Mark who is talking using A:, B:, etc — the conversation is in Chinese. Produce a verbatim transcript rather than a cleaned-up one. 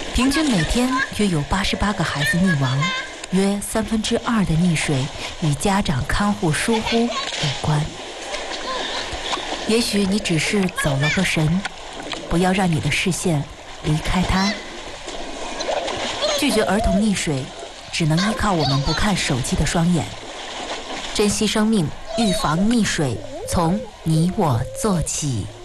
A: 平均每天约有八十八个孩子溺亡，约三分之二的溺水与家长看护疏忽有关。也许你只是走了个神，不要让你的视线离开它。拒绝儿童溺水，只能依靠我们不看手机的双眼。珍惜生命，预防溺水，从你我做起。